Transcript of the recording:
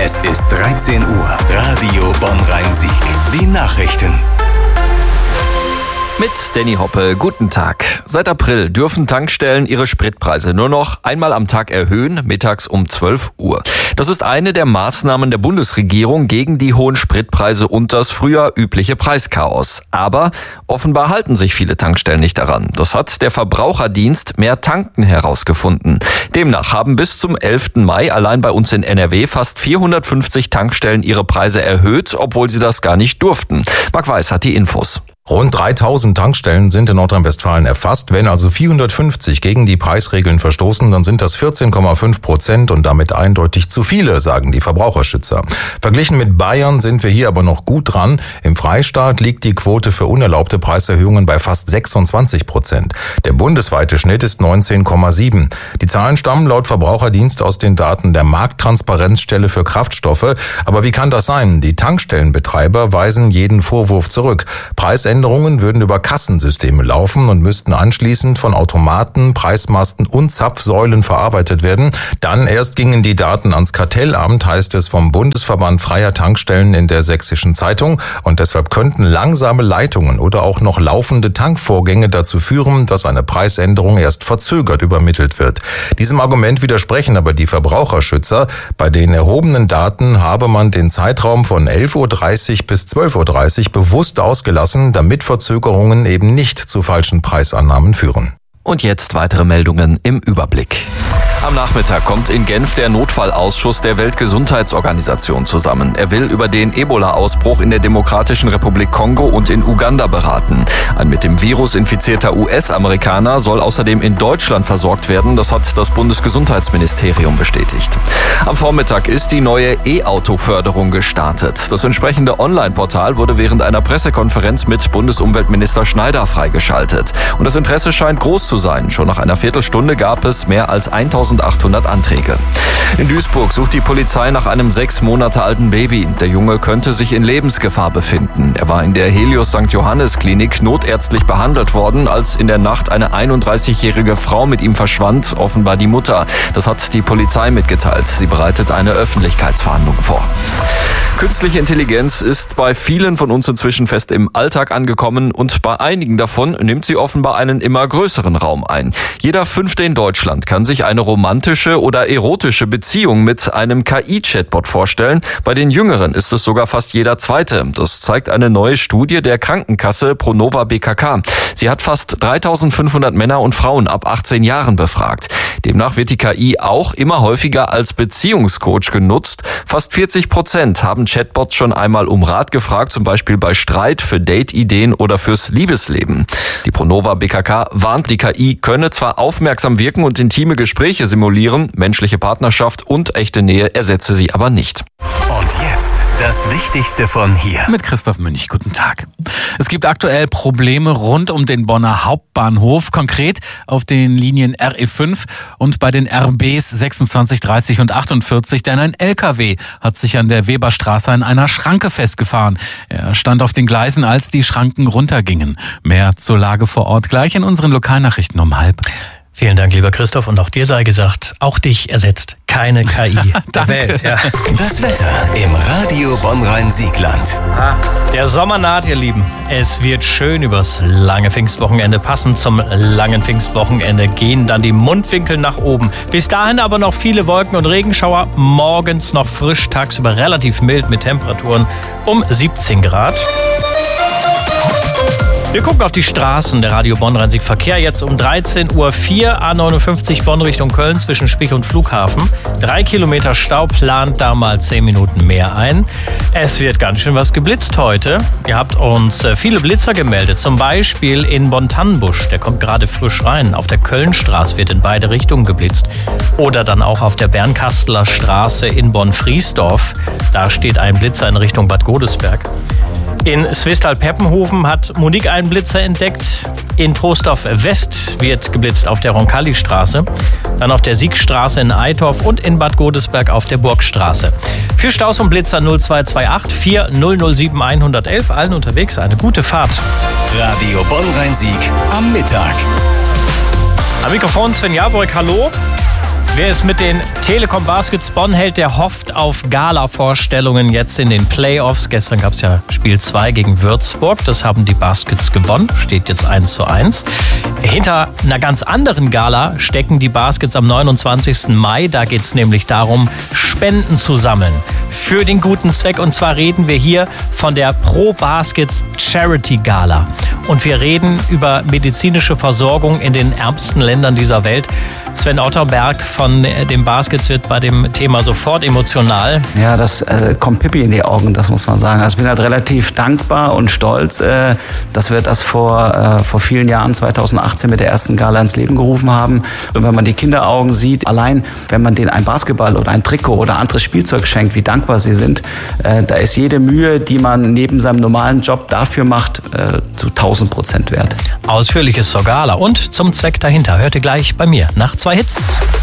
Es ist 13 Uhr. Radio Bonn-Rhein-Sieg. Die Nachrichten. Mit Danny Hoppe, guten Tag. Seit April dürfen Tankstellen ihre Spritpreise nur noch einmal am Tag erhöhen, mittags um 12 Uhr. Das ist eine der Maßnahmen der Bundesregierung gegen die hohen Spritpreise und das früher übliche Preischaos. Aber offenbar halten sich viele Tankstellen nicht daran. Das hat der Verbraucherdienst Mehr Tanken herausgefunden. Demnach haben bis zum 11. Mai allein bei uns in NRW fast 450 Tankstellen ihre Preise erhöht, obwohl sie das gar nicht durften. Marc Weiß hat die Infos. Rund 3000 Tankstellen sind in Nordrhein-Westfalen erfasst. Wenn also 450 gegen die Preisregeln verstoßen, dann sind das 14,5% und damit eindeutig zu viele, sagen die Verbraucherschützer. Verglichen mit Bayern sind wir hier aber noch gut dran. Im Freistaat liegt die Quote für unerlaubte Preiserhöhungen bei fast 26%. Der bundesweite Schnitt ist 19,7. Die Zahlen stammen laut Verbraucherdienst aus den Daten der Markttransparenzstelle für Kraftstoffe. Aber wie kann das sein? Die Tankstellenbetreiber weisen jeden Vorwurf zurück. Preisänderungen würden über Kassensysteme laufen und müssten anschließend von Automaten, Preismasten und Zapfsäulen verarbeitet werden. Dann erst gingen die Daten ans Kartellamt, heißt es vom Bundesverband freier Tankstellen in der Sächsischen Zeitung. Und deshalb könnten langsame Leitungen oder auch noch laufende Tankvorgänge dazu führen, dass eine Preisänderung erst verzögert übermittelt wird. Diesem Argument widersprechen aber die Verbraucherschützer. Bei den erhobenen Daten habe man den Zeitraum von 11.30 Uhr bis 12.30 Uhr bewusst ausgelassen, damit Verzögerungen eben nicht zu falschen Preisannahmen führen. Und jetzt weitere Meldungen im Überblick. Am Nachmittag kommt in Genf der Notfallausschuss der Weltgesundheitsorganisation zusammen. Er will über den Ebola-Ausbruch in der Demokratischen Republik Kongo und in Uganda beraten. Ein mit dem Virus infizierter US-Amerikaner soll außerdem in Deutschland versorgt werden. Das hat das Bundesgesundheitsministerium bestätigt. Am Vormittag ist die neue E-Auto-Förderung gestartet. Das entsprechende Online-Portal wurde während einer Pressekonferenz mit Bundesumweltminister Schneider freigeschaltet. Und das Interesse scheint groß zu sein. Schon nach einer Viertelstunde gab es mehr als 1800 Anträge. In Duisburg sucht die Polizei nach einem 6 Monate alten Baby. Der Junge könnte sich in Lebensgefahr befinden. Er war in der Helios St. Johannes Klinik notärztlich behandelt worden, als in der Nacht eine 31-jährige Frau mit ihm verschwand, offenbar die Mutter. Das hat die Polizei mitgeteilt. Sie bereitet eine Öffentlichkeitsfahndung vor. Künstliche Intelligenz ist bei vielen von uns inzwischen fest im Alltag angekommen und bei einigen davon nimmt sie offenbar einen immer größeren Raum ein. Jeder 5. in Deutschland kann sich eine romantische oder erotische Beziehung mit einem KI-Chatbot vorstellen. Bei den Jüngeren ist es sogar fast jeder 2. Das zeigt eine neue Studie der Krankenkasse Pronova BKK. Sie hat fast 3500 Männer und Frauen ab 18 Jahren befragt. Demnach wird die KI auch immer häufiger als Beziehungscoach genutzt. Fast 40% haben Chatbots schon einmal um Rat gefragt, zum Beispiel bei Streit, für Date-Ideen oder fürs Liebesleben. Die Pronova BKK warnt, die KI könne zwar aufmerksam wirken und intime Gespräche simulieren, menschliche Partnerschaft und echte Nähe ersetze sie aber nicht. Und jetzt das Wichtigste von hier. Mit Christoph Münch, guten Tag. Es gibt aktuell Probleme rund um den Bonner Hauptbahnhof, konkret auf den Linien RE5 und bei den RBs 26, 30 und 48, denn ein LKW hat sich an der Weberstraße an einer Schranke festgefahren. Er stand auf den Gleisen, als die Schranken runtergingen. Mehr zur Lage vor Ort gleich in unseren Lokalnachrichten um 12:30. Vielen Dank, lieber Christoph. Und auch dir sei gesagt, auch dich ersetzt keine KI der Welt. Ja. Das Wetter im Radio Bonn-Rhein-Siegland. Der Sommer naht, ihr Lieben. Es wird schön übers lange Pfingstwochenende. Passend zum langen Pfingstwochenende gehen dann die Mundwinkel nach oben. Bis dahin aber noch viele Wolken und Regenschauer. Morgens noch frisch, tagsüber relativ mild mit Temperaturen um 17 Grad. Wir gucken auf die Straßen der Radio Bonn-Rhein-Sieg. Verkehr jetzt um 13.04 Uhr. A59 Bonn Richtung Köln zwischen Spich und Flughafen. 3 Kilometer Stau, plant da mal 10 Minuten mehr ein. Es wird ganz schön was geblitzt heute. Ihr habt uns viele Blitzer gemeldet. Zum Beispiel in Bonn-Tannenbusch. Der kommt gerade frisch rein. Auf der Kölnstraße wird in beide Richtungen geblitzt. Oder dann auch auf der Bernkasteler Straße in Bonn-Friesdorf. Da steht ein Blitzer in Richtung Bad Godesberg. In Swistal-Peppenhofen hat Monique einen Blitzer entdeckt. In Troisdorf West wird geblitzt auf der Roncalli-Straße. Dann auf der Siegstraße in Eitorf und in Bad Godesberg auf der Burgstraße. Für Staus und Blitzer 0228 4007 111. Allen unterwegs eine gute Fahrt. Radio Bonn-Rhein-Sieg am Mittag. Am Mikrofon Sven Jaborek, hallo. Wer es mit den Telekom Baskets Bonn hält, der hofft auf Gala-Vorstellungen jetzt in den Playoffs. Gestern gab es ja Spiel 2 gegen Würzburg. Das haben die Baskets gewonnen. Steht jetzt 1:1. Hinter einer ganz anderen Gala stecken die Baskets am 29. Mai. Da geht es nämlich darum, Spenden zu sammeln für den guten Zweck. Und zwar reden wir hier von der Pro Baskets Charity Gala. Und wir reden über medizinische Versorgung in den ärmsten Ländern dieser Welt. Sven Otterberg von den Baskets wird bei dem Thema sofort emotional. Ja, das kommt Pippi in die Augen, das muss man sagen. Also ich bin halt relativ dankbar und stolz, dass wir das vor vielen Jahren, 2018, mit der ersten Gala ins Leben gerufen haben. Und wenn man die Kinderaugen sieht, allein wenn man denen ein Basketball oder ein Trikot oder anderes Spielzeug schenkt, wie dankbar sie sind, da ist jede Mühe, die man neben seinem normalen Job dafür macht, zu 1000% wert. Ausführliches zur Gala und zum Zweck dahinter hört ihr gleich bei mir nach 2 Hits.